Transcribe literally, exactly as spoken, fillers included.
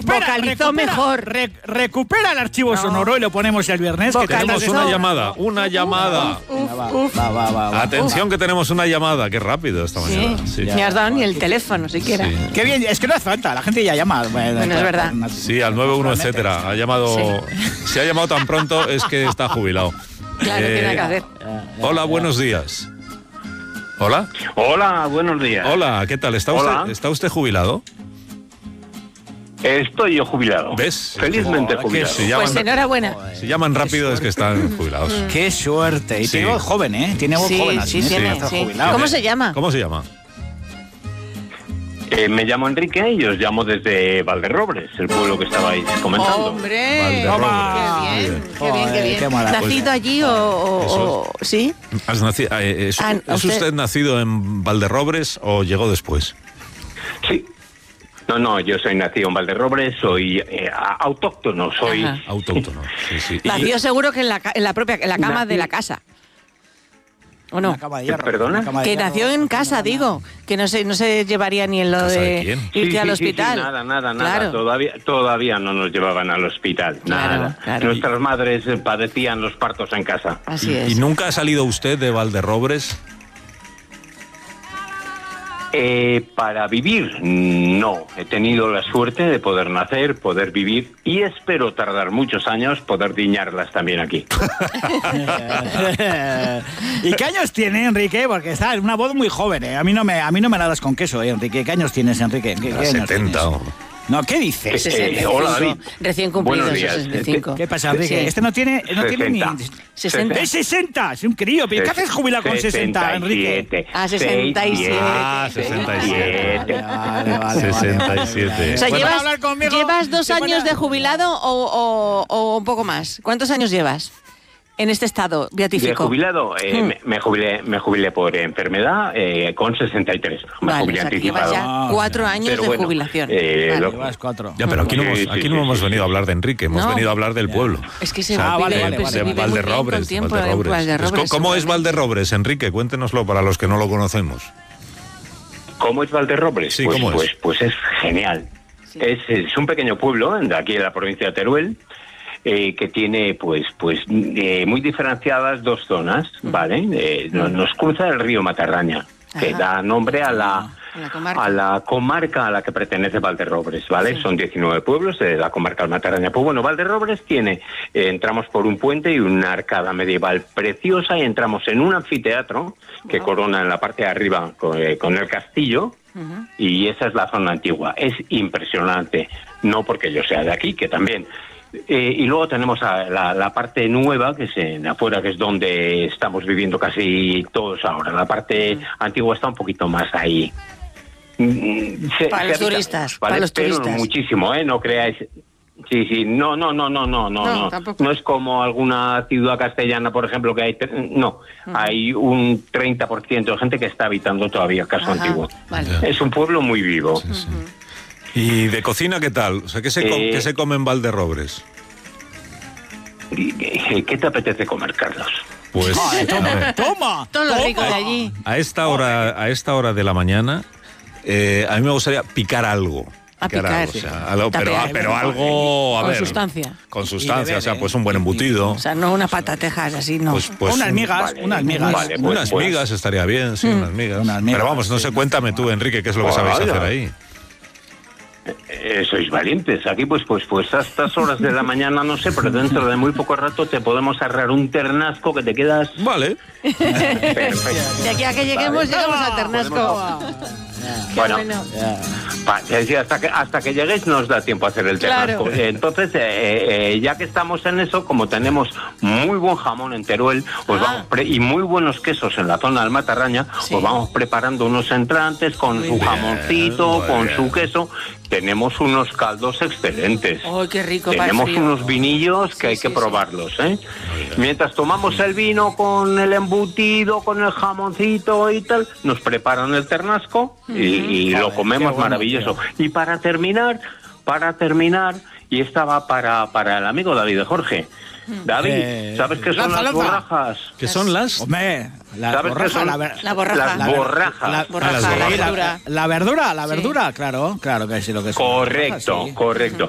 vocalizó recupera, mejor. Re, recupera el archivo no. sonoro y lo ponemos el viernes. Que tenemos una llamada, una llamada. Uf, uf, va, va, va, va, Atención uf. que tenemos una llamada. Qué rápido esta sí. mañana. Sí. Ni has dado ni el teléfono siquiera. Sí. Qué bien, es que no hace falta, la gente ya llama. Bueno, bueno es verdad. Sí, al nueve uno, etcétera. Ha llamado, sí. Si ha llamado tan pronto es que está jubilado. Claro, eh, tiene que hacer. Hola, buenos días. Hola. Hola, buenos días. Hola, ¿qué tal? ¿Está Hola. usted, ¿está usted jubilado? Estoy yo jubilado. ¿Ves? Felizmente oh, jubilado. Si llaman, pues enhorabuena. Si llaman rápido es que están jubilados. Qué suerte. Y Sí. tiene voz joven, ¿eh? Tiene voz Sí, joven. sí, así, tiene, está sí. jubilado. ¿Cómo se llama? ¿Cómo se llama? Eh, me llamo Enrique y os llamo desde Valderrobres, el pueblo que estabais comentando. ¡Hombre! Valderrobres. ¡Qué bien! Muy ¡Qué bien, qué bien! Qué maravilla. ¿Nacido allí o...? o, o ¿Sí? ¿Has nacido, eh, ¿Es, Ah, ¿es usted- usted nacido en Valderrobres o llegó después? Sí. No, no, yo soy nacido en Valderrobres, soy eh, autóctono, soy... Ajá. Autóctono. Sí, sí. Nació seguro que en la, ca- en la propia en la cama Nací- de la casa. ¿O no? Una cama de hierro, ¿Perdona? una cama de Que hierro. nació en casa, digo. Que no se, no se llevaría ni en lo ¿Casa de de quién? irte Sí, al sí, sí, hospital. sí, nada, nada, nada. Claro. Todavía, todavía no nos llevaban al hospital. Claro, nada. claro. Nuestras madres eh, padecían los partos en casa. Así ¿Y, es. y nunca ha salido usted de Valderrobres? Eh, para vivir, no. He tenido la suerte de poder nacer, poder vivir y espero tardar muchos años poder diñarlas también aquí. ¿Y qué años tiene, Enrique? Porque está en una voz muy joven, ¿eh? A mí no me, a mí no me la das con queso, ¿eh, Enrique? ¿Qué años tienes, Enrique? ¿Qué, qué años setenta. tienes? o- No, ¿qué dices? Eh, sesenta y cinco. hola, David. Recién cumplido, Buenos días. sesenta y cinco. ¿Qué pasa, Enrique? Sí. Este no tiene, no tiene ni... sesenta. ¡Es sesenta! ¡Es un crío! ¿Qué haces jubilado con sesenta, Enrique? Ah, sesenta y siete. Ah, sesenta y siete. Vale, vale, sesenta y siete. O sea, Bueno, ¿llevas, hablar conmigo, ¿llevas dos se pone- años de jubilado o, o, o un poco más? ¿Cuántos años llevas en este estado De beatífico? jubilado, eh, Hmm. me, me jubilé, me jubilé por enfermedad eh, con sesenta y tres. Me Vale, jubilé o sea, que llevas anticipado. ya cuatro años Pero de bueno, jubilación. eh, Vale. lo- Llevas cuatro. Ya, pero aquí no Sí, hemos, sí, aquí sí, no hemos sí, venido sí. a hablar de Enrique, hemos No. venido a hablar del pueblo. Es que se O sea, va, vale, vive, vale, pues, vale, se vale. vive muy bien Valderrobres, con tiempo en Valderrobres. Valderrobres, Pues, ¿Cómo es seguramente. Valderrobres, Enrique? Cuéntenoslo para los que no lo conocemos. ¿Cómo es Valderrobres? Sí, pues, ¿cómo es? pues, pues es genial. Sí. Es, es un pequeño pueblo de aquí de la provincia de Teruel eh, que tiene pues pues eh, muy diferenciadas dos zonas, ¿vale? Eh, no- nos cruza el río Matarraña, que Ajá. da nombre a la A la comarca. a la comarca a la que pertenece Valderrobres, ¿vale? Sí. Son diecinueve pueblos de la comarca del Matarraña. Pues bueno, Valderrobres tiene, eh, entramos por un puente y una arcada medieval preciosa y entramos en un anfiteatro que Wow. corona en la parte de arriba con, eh, con el castillo. Ujú. Y esa es la zona antigua. Es impresionante. No porque yo sea de aquí, que también. Eh, y luego tenemos a la, la parte nueva, que es en afuera, que es donde estamos viviendo casi todos ahora. La parte antigua está un poquito más ahí. Mm, se- Para los se habita, turistas, ¿vale? para los Pero turistas. muchísimo, ¿eh? No creáis... Sí, sí, no, no, no, no, no, no, No, no. tampoco. No es como alguna ciudad castellana, por ejemplo, que hay... tre- No, hay un treinta por ciento de gente que está habitando todavía Casco Ajá, Antiguo. vale. Es un pueblo muy vivo. ¿Y de cocina qué tal? O sea, ¿qué se, co- Eh, qué se come en Valderrobres? ¿Qué qué te apetece comer, Carlos? Pues Joder, a toma, ver, toma. Todo lo toma. rico de allí. a esta hora, a esta hora de la mañana, eh, a mí me gustaría picar algo. A picar. algo, o sea, algo, pero, Tapear. pero algo, a Con ver, sustancia. Con Y sustancia, beber, o sea, ¿eh? pues un buen Y- embutido. O sea, no unas patatejas así, no. Pues, pues unas un- migas, vale, unas migas. vale, pues, unas pues. migas estaría bien, sí, unas migas. Unas migas, Pero vamos, no sí, sé, no cuéntame sé, tú, bueno. Enrique, qué es lo que sabéis Vaya. hacer ahí. Eh, sois valientes. Aquí, pues, pues, pues a estas horas de la mañana, no sé, pero dentro de muy poco rato te podemos arreglar un ternasco que te quedas Vale. perfecto. De aquí a que lleguemos, llegamos al Ternasco. Qué Bueno. bueno. Pa- es decir, hasta que hasta que lleguéis nos da tiempo a hacer el Claro. ternasco. Eh, Entonces, eh, eh, ya que estamos en eso, como tenemos muy buen jamón en Teruel, pues Ah. vamos pre- y muy buenos quesos en la zona del Matarraña, Sí. pues vamos preparando unos entrantes con Muy su bien, jamoncito, muy con bien. su queso. Tenemos unos caldos excelentes. ¡Ay, qué rico! para el Tenemos frío. unos vinillos que Sí, hay sí, que sí. probarlos, ¿eh? Mientras tomamos el vino con el embutido, con el jamoncito y tal, nos preparan el ternasco y, y Joder, lo comemos qué bueno, maravilloso. Y para terminar, para terminar, y esta va para, para el amigo David de Jorge. David, Eh, ¿sabes qué son lanza, las lanza. borrajas? ¿Qué son las? Hombre, la ¿Sabes qué borraja, son? la, ver- La borraja. Las borrajas. la, Borraja, las la borrajas. verdura. la verdura, la Sí. verdura, claro, claro que sí, lo que son. Correcto, Sí. correcto.